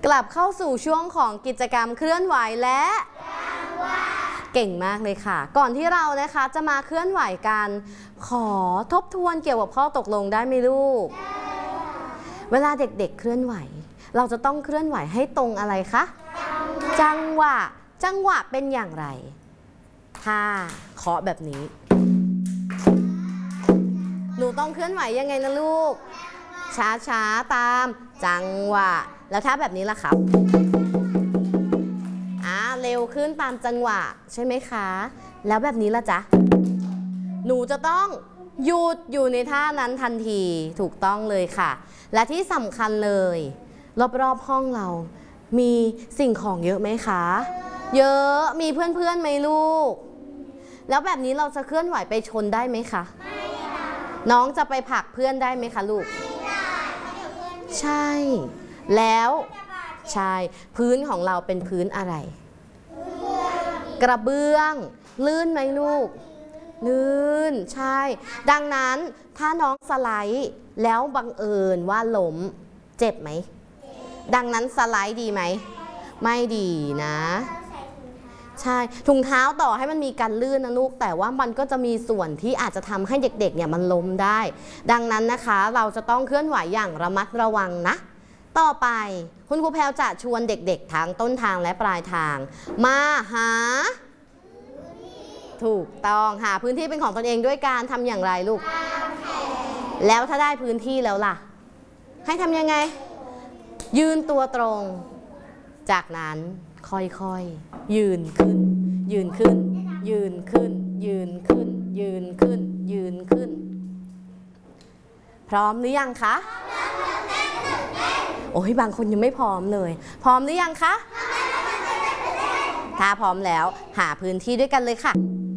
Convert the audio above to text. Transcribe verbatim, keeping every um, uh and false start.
กลับเข้าสู่ช่วงของกิจกรรมเคลื่อนไหวและเก่งมากเลยค่ะก่อนที่เรานะคะจะมาเคลื่อนไหวกันขอทบทวนเกี่ยวกับข้อตกลงได้ไหมลูกเวลาเด็กๆเคลื่อนไหวเราจะต้องเคลื่อนไหวให้ตรงอะไรคะจังหวะจังหวะเป็นอย่างไรถ้าเคาะแบบนี้หนูต้องเคลื่อนไหวยังไงนะลูกช้าๆตามจังหวะแล้วถ้าแบบนี้ล่ะครับอ่าเร็วขึ้นตามจังหวะใช่ไหมคะแล้วแบบนี้ล่ะจ๊ะหนูจะต้องหยุดอยู่ในท่านั้นทันทีถูกต้องเลยค่ะและที่สำคัญเลยรอบๆห้องเรามีสิ่งของเยอะไหมคะเยอะมีเพื่อนๆไหมลูกแล้วแบบนี้เราจะเคลื่อนไหวไปชนได้ไหมคะไม่ได้น้องจะไปผลักเพื่อนได้ไหมคะลูกไม่ได้ใช่แล้วใช่พื้นของเราเป็นพื้นอะไรกระเบื้องลื่นไหมลูกลื่นใช่ดังนั้นถ้าน้องสไลด์แล้วบังเอิญว่าล้มเจ็บไหมดังนั้นสไลด์ดีไหมไม่ดีนะใช่ถุงเท้าต่อให้มันมีการลื่นนะลูกแต่ว่ามันก็จะมีส่วนที่อาจจะทำให้เด็กๆเนี่ยมันล้มได้ดังนั้นนะคะเราจะต้องเคลื่อนไหวอย่างระมัดระวังนะต่อไปคุณครูแพรวจะชวนเด็กๆทั้งต้นทางและปลายทางมาหาถูกต้องหาพื้นที่เป็นของตนเองด้วยการทำอย่างไรลูกแล้วถ้าได้พื้นที่แล้วล่ะให้ทำยังไงยืนตัวตรงจากนั้นค่อยๆยืนขึ้นยืนขึ้นยืนขึ้นยืนขึ้นยืนขึ้นยืนขึ้นพร้อมหรือยังคะโอ้ยบางคนยังไม่พร้อมเลยพร้อมหรือยังคะถ้าพร้อมแล้วหาพื้นที่ด้วยกันเลยค่ะ